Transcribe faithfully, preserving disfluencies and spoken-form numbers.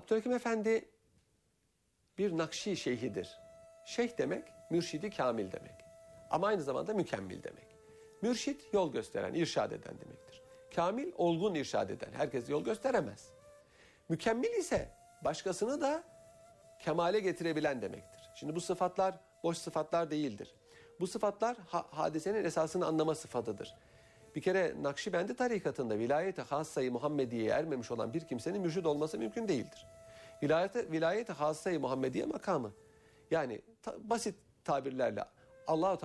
Abdülhakim Efendi bir Nakşi şeyhidir. Şeyh demek, mürşidi kamil demek. Ama aynı zamanda mükemmel demek. Mürşit yol gösteren, irşad eden demektir. Kamil, olgun irşad eden. Herkes yol gösteremez. Mükemmel ise başkasını da kemale getirebilen demektir. Şimdi bu sıfatlar boş sıfatlar değildir. Bu sıfatlar ha hadisenin esasını anlama sıfatıdır. Bir kere Nakşibendi tarikatında vilayet-i hassayı Muhammediye'ye ermemiş olan bir kimsenin mürşid olması mümkün değildir. Vilayet-i vilayet hassayı Muhammediye makamı. Yani ta basit tabirlerle Allah-u